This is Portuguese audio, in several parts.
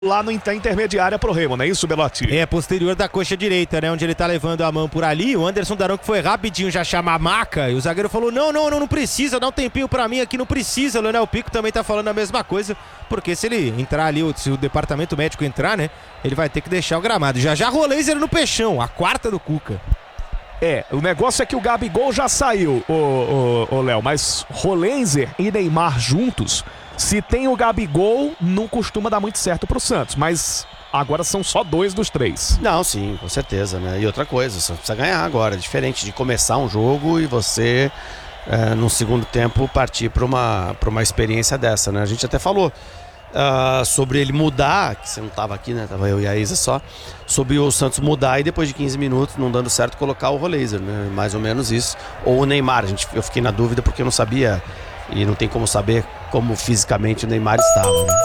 lá na intermediária pro Remo, não é isso, Belotti? É, posterior da coxa direita, né? Onde ele tá levando a mão por ali. O Anderson Daronco foi rapidinho já chamar a maca. E o zagueiro falou, não precisa, dá um tempinho pra mim aqui, não precisa. O Leonel Pico também tá falando a mesma coisa. Porque se ele entrar ali, se o departamento médico entrar, né? Ele vai ter que deixar o gramado. Já Rolenzer no peixão, a quarta do Cuca. É, o negócio é que o Gabigol já saiu, ô Léo, mas Rolenzer e Neymar juntos, se tem o Gabigol, não costuma dar muito certo pro Santos, mas agora são só 2 dos 3. Não, sim, com certeza, né? E outra coisa, você precisa ganhar agora, diferente de começar um jogo e você, no segundo tempo, partir para uma experiência dessa, né? A gente até falou sobre ele mudar, que você não estava aqui, né? Tava eu e a Isa só, sobre o Santos mudar e depois de 15 minutos, não dando certo, colocar o Rolenzer, né? Mais ou menos isso. Ou o Neymar, eu fiquei na dúvida porque eu não sabia, e não tem como saber como fisicamente o Neymar estava, né?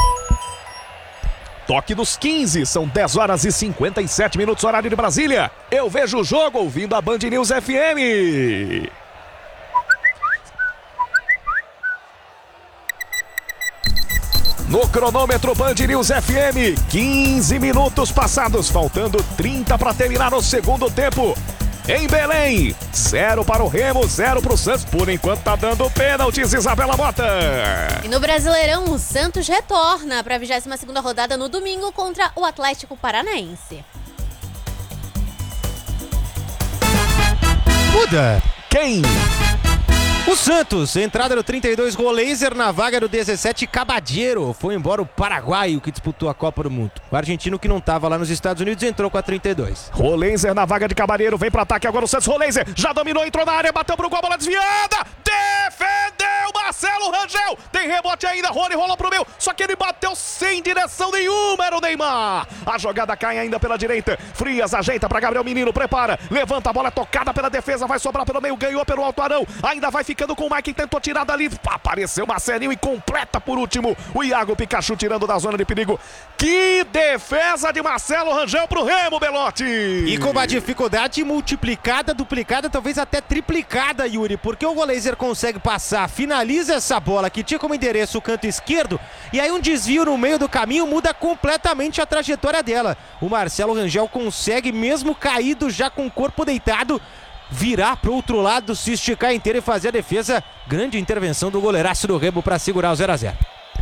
Toque dos 15, são 10 horas e 57 minutos, horário de Brasília. Eu vejo o jogo ouvindo a Band News FM. No cronômetro Band News FM, 15 minutos passados, faltando 30 para terminar o segundo tempo. Em Belém, 0 para o Remo, 0 para o Santos. Por enquanto tá dando pênaltis, Isabela Mota. E no Brasileirão, o Santos retorna para a 22ª rodada no domingo contra o Atlético Paranaense. Muda. Quem? O Santos, entrada no 32, Rolenzer na vaga do 17, Cabadeiro. Foi embora o paraguaio que disputou a Copa do Mundo. O argentino que não estava lá nos Estados Unidos entrou com a 32. Rolenzer na vaga de Cabadeiro, vem pro ataque agora o Santos. Rolenzer já dominou, entrou na área, bateu pro gol, bola desviada. Defendeu Marcelo Rangel. Tem rebote ainda, Rony rolou pro meio, só que ele bateu sem direção nenhuma, era o Neymar. A jogada cai ainda pela direita. Frias ajeita pra Gabriel Menino, prepara, levanta a bola, tocada pela defesa, vai sobrar pelo meio, ganhou pelo Alto Arão. Ainda vai ficando com o Mike, tentou tirar dali, apareceu Marcelinho e completa por último o Iago Pikachu tirando da zona de perigo. Que defesa de Marcelo Rangel pro Remo, Belotti! E com uma dificuldade multiplicada, duplicada, talvez até triplicada, Yuri, porque o Rolenzer consegue passar, finaliza essa bola que tinha como endereço o canto esquerdo, e aí um desvio no meio do caminho muda completamente a trajetória dela. O Marcelo Rangel consegue, mesmo caído, já com o corpo deitado, virar pro outro lado, se esticar inteiro e fazer a defesa. Grande intervenção do goleiraço do Remo para segurar o 0-0.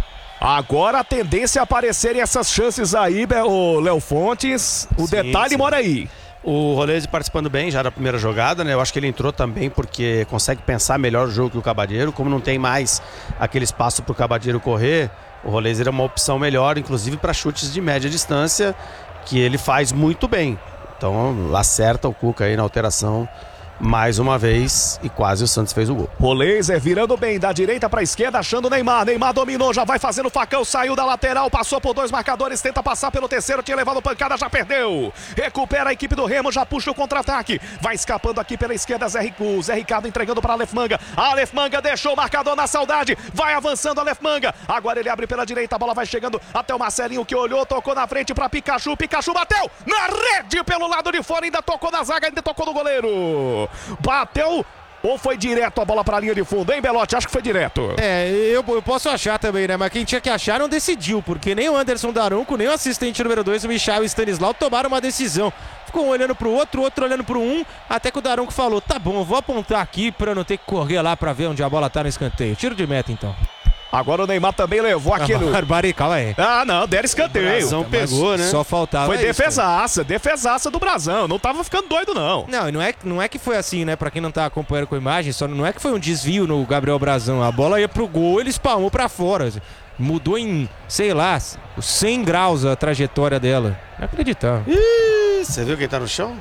Agora a tendência é aparecerem essas chances aí, o Léo Fontes. O detalhe mora aí. O Rolenzer participando bem já da primeira jogada, né? Eu acho que ele entrou também porque consegue pensar melhor o jogo que o Cabadeiro. Como não tem mais aquele espaço pro Cabadeiro correr, o Rolenzer é uma opção melhor, inclusive para chutes de média distância, que ele faz muito bem. Então acerta o Cuca aí na alteração mais uma vez e quase o Santos fez o gol. Rolenzer virando bem da direita para a esquerda, achando o Neymar. Neymar dominou, já vai fazendo facão, saiu da lateral, passou por 2 marcadores, tenta passar pelo terceiro, tinha levado pancada, já perdeu. Recupera a equipe do Remo, já puxa o contra-ataque. Vai escapando aqui pela esquerda, o Zé Ricardo entregando para Aleph Manga. Aleph Manga deixou o marcador na saudade, vai avançando Aleph Manga. Agora ele abre pela direita, a bola vai chegando até o Marcelinho que olhou, tocou na frente para Pikachu. Pikachu bateu na rede pelo lado de fora, ainda tocou na zaga, ainda tocou no goleiro. Bateu ou foi direto a bola para a linha de fundo, hein, Belotti? Acho que foi direto. Eu posso achar também, né? Mas quem tinha que achar não decidiu, porque nem o Anderson Daronco, nem o assistente número 2, o Michael Stanislau, tomaram uma decisão. Ficou um olhando pro outro olhando pro um, até que o Daronco falou, tá bom, eu vou apontar aqui para não ter que correr lá para ver onde a bola tá no escanteio. Tiro de meta, então. Agora o Neymar também levou aquele... Barbari, calma aí. Ah, não, deram escanteio. O Brazão pegou, né? Só faltava Foi isso, defesaça do Brazão. Não tava ficando doido, não. Não é que foi assim, né? Pra quem não tá acompanhando com a imagem, só não é que foi um desvio no Gabriel Brazão. A bola ia pro gol, ele espalmou pra fora. Mudou em, sei lá, 100 graus a trajetória dela. Não acreditava. Ih, você viu quem tá no chão?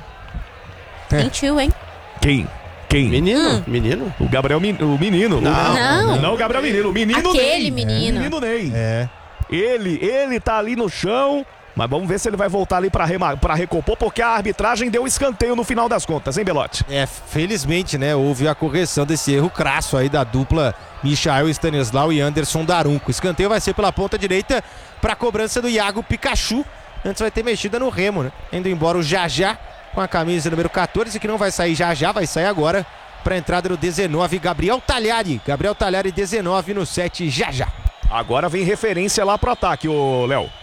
Mentiu, hein? Quem? Menino? Menino? O Gabriel, o menino. Não o Gabriel Menino, o menino Aquele Ney. menino. Menino Ney. É. Ele tá ali no chão, mas vamos ver se ele vai voltar ali pra recompor, porque a arbitragem deu escanteio no final das contas, hein, Belotti? Felizmente, né, houve a correção desse erro crasso aí da dupla Michael Stanislau e Anderson Daronco. O escanteio vai ser pela ponta direita pra cobrança do Iago Pikachu. Antes vai ter mexida no Remo, né? Indo embora o Jajá com a camisa número 14, que não vai sair já, vai sair agora para a entrada no 19, Gabriel Talhari. Gabriel Talhari 19 no 7, já. Agora vem referência lá pro ataque, ô Léo.